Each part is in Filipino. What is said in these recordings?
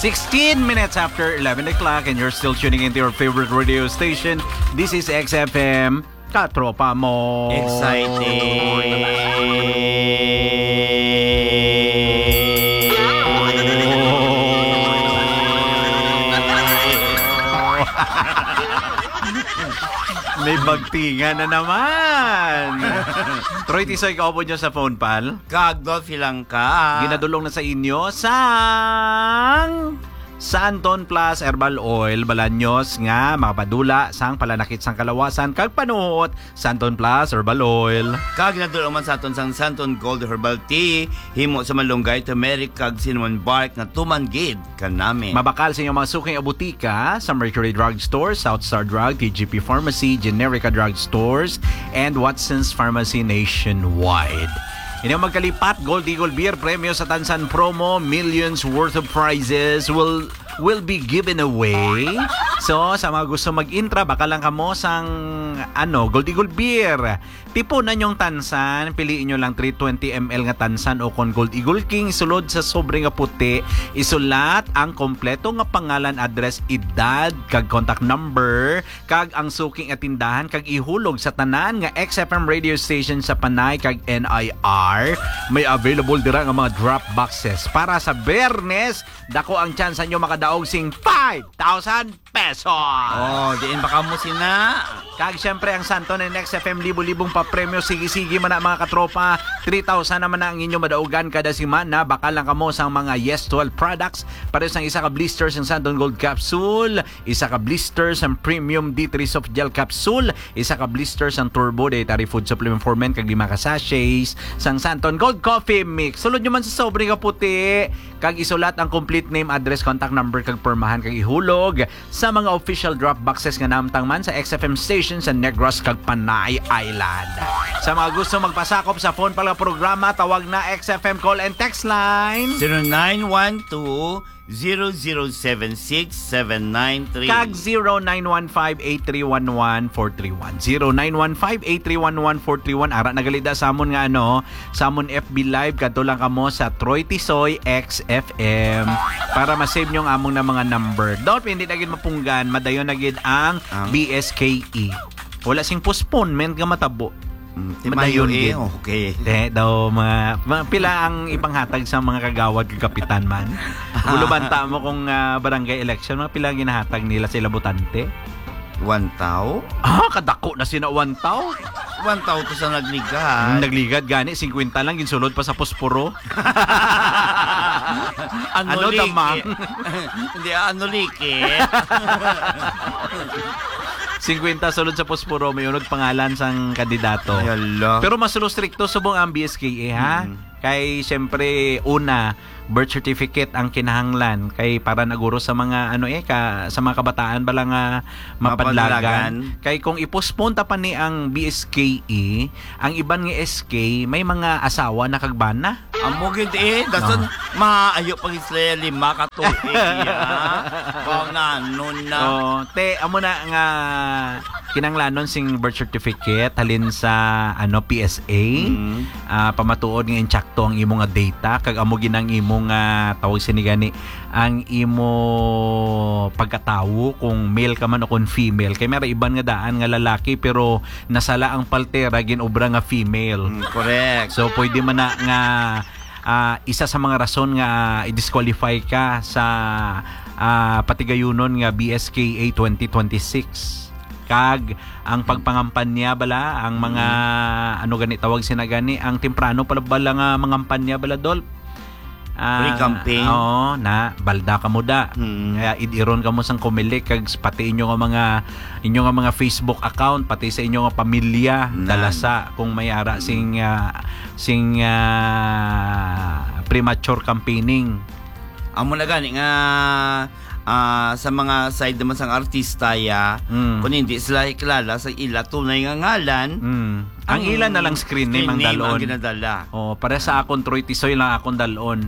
16 minutes after 11 o'clock and you're still tuning into your favorite radio station. This is XFM. Katropa mo. May bagtingan na naman. Troy Tisoy, kaupo nyo sa phone, pal. Kagdolfi lang ka. Ginadulong na sa inyo sang Santon Plus Herbal Oil Balanyos nga makapadula sang palanakit sang kalawasan kag panuot. Santon Plus Herbal Oil. Kag nadulong man sa aton sang Santon Gold Herbal Tea himo sa malunggay, turmeric kag cinnamon bark nga tumanggid kanami. Mabakal sa inyong mga suking abutika sa Mercury Drug Stores, Southstar Drug, TGP Pharmacy, Generica Drug Stores, and Watson's Pharmacy nationwide. Inyong magkalipat, Gold Eagle Beer, premyo sa Tansan Promo, millions worth of prizes will be given away. So, sa mga gusto mag-intra, baka lang kamo sang Gold Eagle Beer. Tipo na nyong tansan, piliin nyo lang 320 ml nga tansan o kon Gold Eagle King, sulod sa sobre nga puti, isulat ang kompleto nga pangalan, address, edad, kag contact number, kag ang suking at tindahan, kag ihulog sa tanan nga XFM radio station sa Panay, kag NIR. May available dira nga mga drop boxes. Para sa Bernes, dako ang chance nyo makadaog sing 5,000 pesos. Oh, diin baka mo sina. Kag syempre ang Santon and XFM libo-libong pa-premyo. Sige-sige man na mga katropa. 3,000 naman na ang inyo madaugan kada semana. Baka lang kamo sa mga Yes 12 products. Para sa isa ka blisters ng Santon Gold Capsule, isa ka blisters ng Premium D3 Soft Gel Capsule, isa ka blisters ng Turbo Dietary Food Supplement for Men, kag 5 ka sachets sang Santon Gold Coffee Mix. Sulod nyo man sa sobre ka puti. Kag isulat ang complete name, address, contact number, kag permahan, kag ihulog sa mga official drop boxes nga namtang man sa XFM station sa Negros kag Panay Island. Sa mga gusto magpasakop sa phone pala programa, tawag na XFM call and text line 0912-0076-793 kag 0915-8311-431 0915-8311-431. Ara nagalida sa amon nga sa amon FB Live, kadto lang kamo sa Troy Tisoy XFM para ma-save nyo ang among na mga number. Don't hindi na gid mapunggan, madayon na gid ang BSKE. Wala sing postponement nga matabo. Madayon gid. Okay. Daw mga pila ang ipanghatag sa mga kagawad kag kapitan man. Bulubanta mo kung barangay election, mga pila ginahatag nila sila botante. 1 tao? Kadako na sina 1 tao. 1 tao to sa nagligad. Nagligad gani 50 lang ginsulod pa sa posporo. Ano damang? Hindi liki. 50 sulod sa posporo, may unod pangalan sang kandidato. Ayala. Pero mas stricto subong ang BSKE ha. Kay syempre una birth certificate ang kinahanglan kay para naguro sa mga sa mga kabataan bala nga mapadlagan. Kay kung i-postpone ta pa ni ang BSKE, ang iban nga SK may mga asawa na kagbana. Amo gid dason maayo pag isla 5 ka tuig Kung nanon na. Amo na nga kinanglanon sing birth certificate halin sa PSA. Pamatuod nga insakto ang imo nga data kag amo ginang imo nga tawag sinigani ang imo pagkatawo kung male ka man o kung female. Kay may iban nga daan nga lalaki pero nasala ang paltera ginobra nga female. Correct. So pwede man na nga isa sa mga rason nga i-disqualify ka sa patigayunon nga BSKA 2026. Kag ang pagpangampanya bala ang mga gani tawag sinagani ang temprano pala bala nga mangampanya bala dol. Pre-campaign. Oo, na balda ka mo da. Kaya idiron ka mo sang kumilik kag pati inyo nga mga Facebook account, pati sa inyo nga pamilya dalasa kung may ara sing premature campaigning. Amo na gani nga sa mga side naman sang artista kung hindi sila kilala sa ila tunay nga ngalan, ang ilan na lang screen name ang dalon. Ang ginadala. Para sa akon Troy Tisoy lang akong dalon.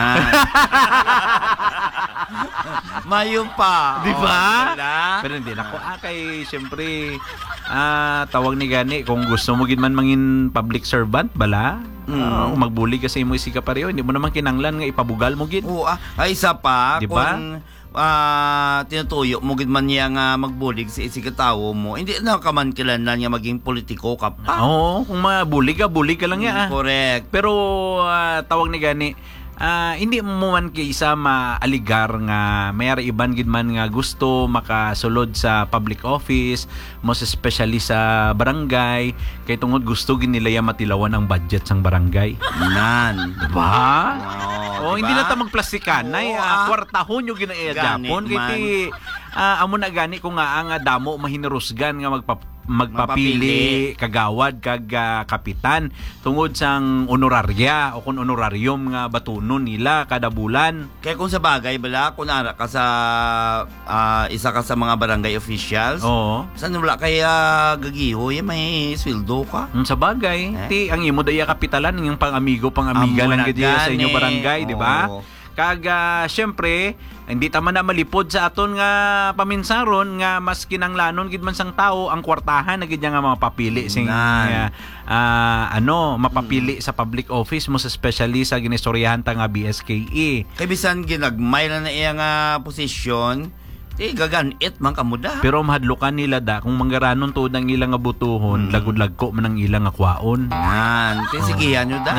Mayo pa. Di ba? Pero hindi na ko kay siyempre tawag ni gani kung gusto mo gid man mangin public servant bala. Magbuli ka sa imo isika pareho, hindi mo naman kinanglan nga ipabugal mo gid. Oo, ay isa pa, Diba? kung tinutuyo mo gid man niya nga magbulig sa isikatawo mo, hindi na ka man kilanlan nga maging politiko ka pa. Oo, kung mabuli ka lang ya. Correct. Pero tawag ni gani, hindi mo man kaysa maaligar nga mayari iban gid man nga gusto makasulod sa public office, most especially sa barangay, kay tungod gusto gid nila ya matilawan ang budget sang barangay. Nan. Diba? Oo, Hindi diba? na ta magplastikan nay kwartahon yo ginaya Gani Japon kay man. ti amo na gani ko nga ang damo mahinarusgan nga magpapili kagawad kag kapitan tungod sang honorarya o kun honorarium nga batunon nila kada bulan. Kaya kung sa bagay, bala, kung ara ka sa isa ka sa mga barangay officials, Oo. saan wala kaya gagiho, may sweldo ka? Sa bagay, ti ang imo daya kapitalan yung pang-amiga Amo lang na gid sa inyo gani. barangay, di ba? Oo. Kag syempre, hindi taman na malipod sa aton nga paminsaron nga mas kinanglanon gid man sang tao ang kwartahan na gid nga mapapili sing Nan. mapapili sa public office mo especially sa ginistoryahan ta nga BSKE. Kay bisan ginagmay na iya nga posisyon, gaganit man kamuda. Pero mahadlukan nila da kung manggaranon tuod ang ilang nga butuhon, lagod-lagko man ang ilang nga kwaon. Yan, sigihan nyo da.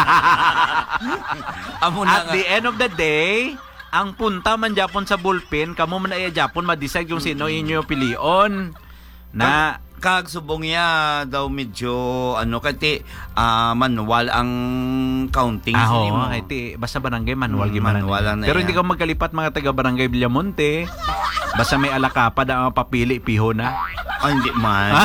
Amo na At the end of the day, ang punta man Japon sa bullpen, kamo man ay Japon ma-decide kung sino inyo pilion na kag subong ya daw medyo kati manual ang counting aho, mo. iti basta barangay manual gimana. Manual lang na Pero yan. hindi ka magkalipat mga taga barangay Villamonte. Basta may alakapad ang papili piho na. Hindi man.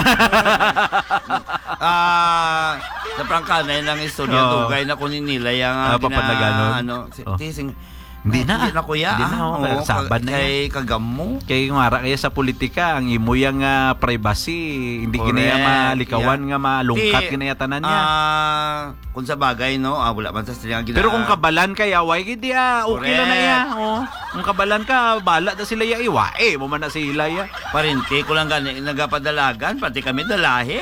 Sa prangkana lang istorya Oo. dugay na kunin nila yung papadaganon. Oh. Hindi na. Hindi na kuya. Hindi na, Oo, sabad na kay kagamo. Kay ngara kaya sa politika ang imo yang privacy hindi Correct. ginaya malikawan nga malungkat Di, ginaya tanan niya. Kung sa bagay no, wala man sa sila Pero kung kabalan ka yaway gid okay Correct. na na ya. Oh. Kung kabalan ka bala na sila ya iwae mo man na sila ya. parinti ko lang gani nagapadalagan pati kami dalahin.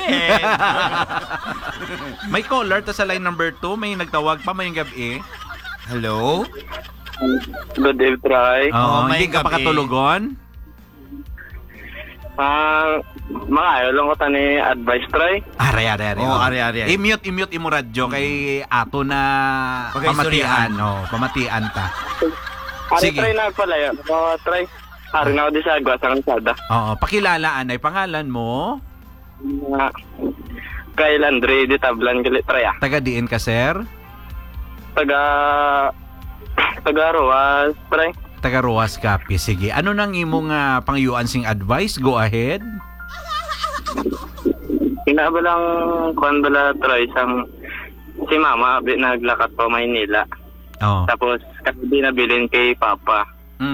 May caller ta sa line number 2, may nagtawag pa mayong gabi. Hello? Good day, try. Oh, may hindi ka pa gabi. katulugon? Mga ayaw lang ko tani advice, try. Ari. Oh, ari. I-mute imo radyo kay ato na Pagkaistoryahan. pamatian. Pamatian ta. Ari, Sige. try na pala yun. Try. Ari na ako di sa agwa sa kalsada. Oo, pakilala anay pangalan mo? Kay Landry, di tablan galit, try ah. Taga diin ka, sir? Taga Roas, try. Taga Roas Capi. Sige. Ano nang imong pangyuan sing advice? Go ahead. Inabalang kuan bala, try, sang si mama, naglakat pa Maynila. Oh. Tapos, kasi di nabilin kay Papa.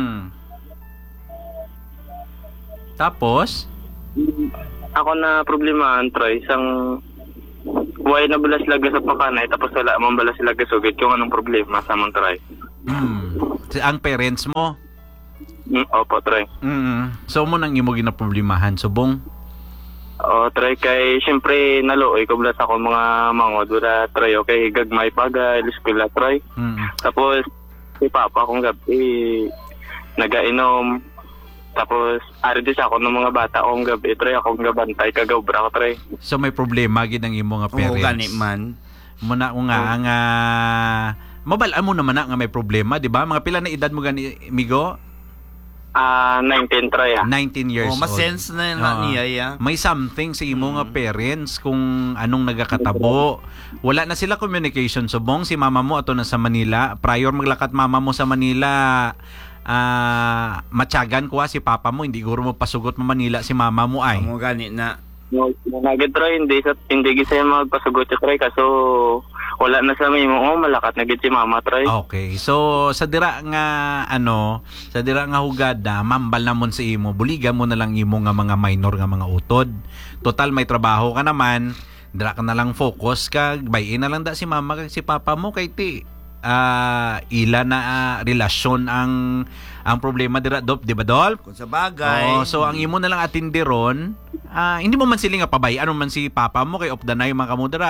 Tapos? Ako na problemahan, try, sang why nabalas laga sa pakanay, tapos wala man bala sila gasugit kung anong problema sa mong try. Ang parents mo? Opo, try. So mo nang imo ginaproblemahan subong? O, try kay, siyempre, naluoy ko blas ako mga mangod, wala, try, okay, gagmay paga, iskula, try. Tapos, si Papa kong gabi, nagainom, tapos, ari din ako ng mga bata akong gabi, try, akong gabantay, kagawbra ko, try. So may problema gid ang imo nga parents. Oo, gani man. Muna ko nga ang mabalaan mo naman na nga may problema, di ba? Mga pila na edad mo gani, Migo? 19, try, 19 years Oh, old. mas-sense na Oo. niya ya. May something sa imo nga parents kung anong nagakatabo. Wala na sila communication subong si mama mo ato na sa Manila. Prior maglakat mama mo sa Manila, matyagan ko si papa mo, hindi guro mo pasugot mo Manila si mama mo ay. Amo gani na. Nagit, try, hindi gisa magpasugot siya, try, kaso, wala na sa may mo, malakat na gid si mama, try. Okay. So sa dira nga sa dira nga hugada, mambal namon sa imo, buligan mo na lang imo nga mga minor nga mga utod. Total may trabaho ka naman, dira ka na lang focus ka, bayin na lang da si mama kag si papa mo kay ti ila na relasyon ang problema dira dop, di ba Dolph? Kung sa bagay. So ang imo na lang atindi ron, hindi mo man sila nga pabay, ano man si papa mo kay of the night mga kamudra,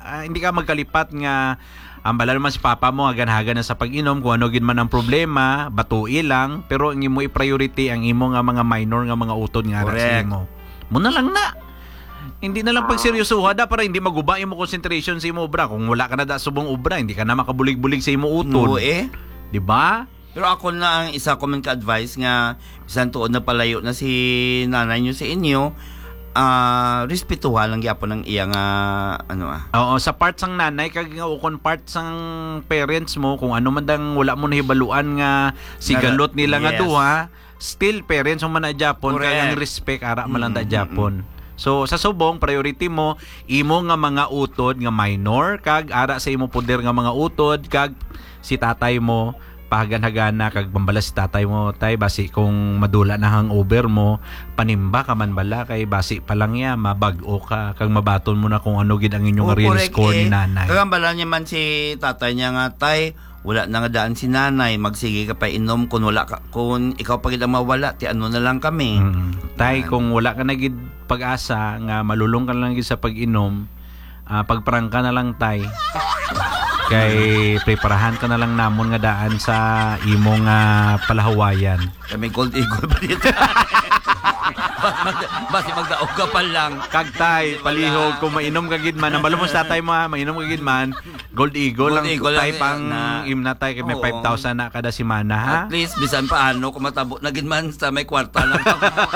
hindi ka magkalipat nga bala naman si papa mo hagan-hagan na sa pag-inom kung ano gid man ang problema, batui lang, pero ang imo i-priority ang imo nga mga minor nga mga utod nga ara sa imo. Muna lang na. Hindi na lang pagseryosoha da para hindi maguba imo concentration sa imo obra. Kung wala ka na da subong obra, hindi ka na makabulig-bulig sa imo utod. Di ba? Pero ako na ang isa ko man ka-advise nga bisan tuod na palayo na si nanay nyo sa inyo, respetuha lang gyapon ng iyang Oo, sa parts ang nanay kag ukon parts ang parents mo kung ano man dang wala mo nahibaluan nga sigalot nila nga duha, still parents mo man na Japon kaya ang respect ara man lang da Japon. So sa subong priority mo imo nga mga utod nga minor kag ara sa imo poder nga mga utod kag si tatay mo pahagan-hagana kag bambala si tatay mo tay basi kung madula na hangover mo panimba ka man bala kay basi pa lang ya mabag-o ka kag mabaton mo na kung ano gid ang inyong real score ni nanay. Kag bala niya man si tatay niya nga tay wala na nga daan si nanay magsige ka pa inom kung wala ka kung ikaw pa gid ang mawala ti ano na lang kami. Tay kung wala ka na gid pag-asa nga malulong ka lang gid sa pag-inom pagparang ka na lang tay kay preparahan ka na lang namon nga daan sa imong palahawayan. Kami Gold Eagle ba dito? Basi magdaog ka pa lang. Kagtay, palihog, kung mainom ka gid man, ang balumos tatay mo mainom ka gid man, Gold Eagle lang tay pang imnatay kay may 5,000 na kada semana ha. At least bisan paano kung matabo na gid man sa may kwarta lang.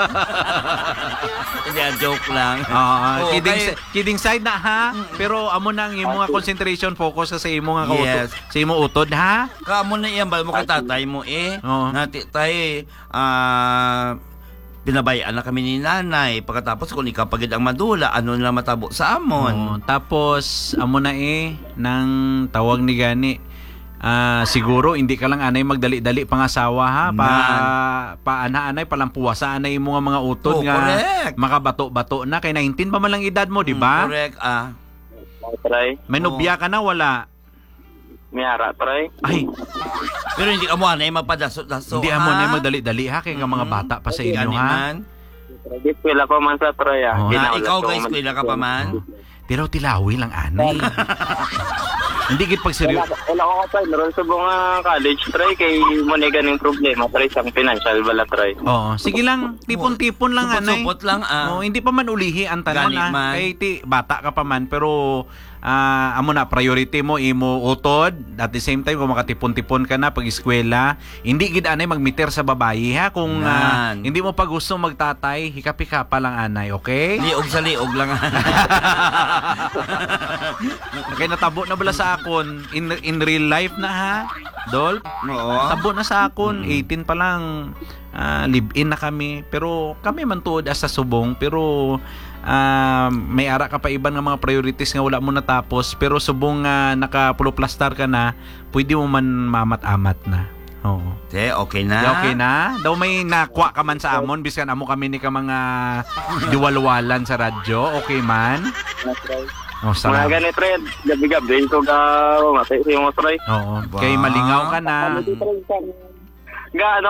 Hindi joke lang. Kidding side na ha, pero amo na ang imong concentration focus sa imong nga kautod. Sa imong utod ha. Kaamo na iyang bal mo kay tatay mo nati tay pinabayaan na kami ni nanay pagkatapos kung ikaw pagid ang madula ano na matabo sa amon. Tapos amo na nang tawag ni gani siguro hindi ka lang anay magdali-dali pangasawa ha paana-anay palampuwasa anay mo nga mga utod nga correct. Makabato-bato na kay 19 pa man lang edad mo di ba? Correct Try. May nobya ka na wala? Miyara, try. Ay. Pero hindi ka mo anay mapadaso-daso. Hindi mo anay magdali-dali ha kay nga mga bata pa sa inyo ha. Eskwela pa man sa try ikaw guys, eskwela ka pa man. Tilaw-tilawi lang anay. Hindi gid pag seryo. Wala ko pa meron sa mga college try kay mo ni ganing problema try sang financial bala try. Oo, sige lang, tipon-tipon lang anay. Supot lang hindi pa man ulihi ang tanon kay bata ka pa man pero amo na priority mo imo utod at the same time kung makatipon-tipon ka na pag eskwela hindi gid anay magmeter sa babayi ha kung hindi mo pa gusto magtatay hikap-hikap pa lang anay okay liog sa liog lang kay natabo na bala sa akon in real life na ha Dol tabo na sa akon 18 pa lang live-in na kami pero kami man tuod as sa subong pero may ara ka pa iban nga mga priorities nga wala mo natapos pero subong nakapuloplastar ka na pwede mo man mamat-amat na okay na daw may nakwa ka man sa amon biskan amo kami ni ka mga diwalwalan sa radyo okay man mga ganit rin gabi-gabi ko matay si mo try kay malingaw ka na ano